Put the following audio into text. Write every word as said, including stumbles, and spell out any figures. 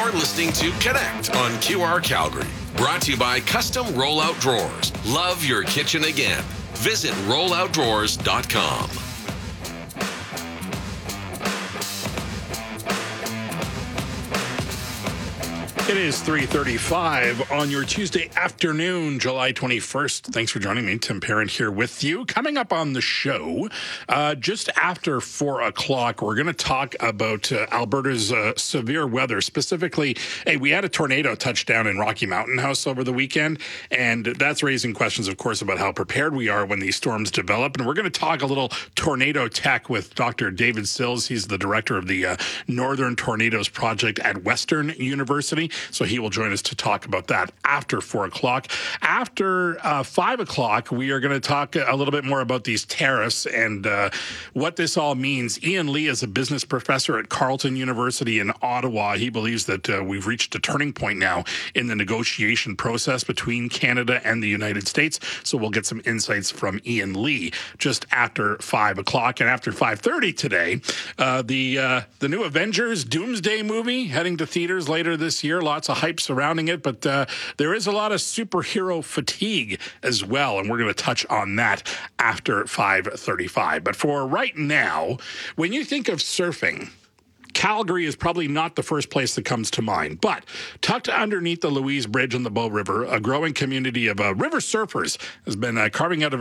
You're listening to Connect on Q R Calgary. Brought to you by Custom Rollout Drawers. Love your kitchen again. Visit rollout drawers dot com. It is three thirty-five on your Tuesday afternoon, July twenty-first. Thanks for joining me. Tim Parent here with you. Coming up on the show, uh, just after four o'clock, we're going to talk about uh, Alberta's uh, severe weather. Specifically, hey, we had a tornado touchdown in Rocky Mountain House over the weekend, and that's raising questions, of course, about how prepared we are when these storms develop. And we're going to talk a little tornado tech with Doctor David Sills. He's the director of the uh, Northern Tornadoes Project at Western University. So he will join us to talk about that after four o'clock. After uh, five o'clock, we are going to talk a little bit more about these tariffs and uh, what this all means. Ian Lee is a business professor at Carleton University in Ottawa. He believes that uh, we've reached a turning point now in the negotiation process between Canada and the United States. So we'll get some insights from Ian Lee just after five o'clock. And after five thirty today, uh, the uh, the new Avengers Doomsday movie heading to theaters later this year. Lots of hype surrounding it, but uh, there is a lot of superhero fatigue as well, and we're going to touch on that after five thirty-five. But for right now, when you think of surfing, Calgary is probably not the first place that comes to mind, but tucked underneath the Louise Bridge on the Bow River, a growing community of uh, river surfers has been uh, carving out a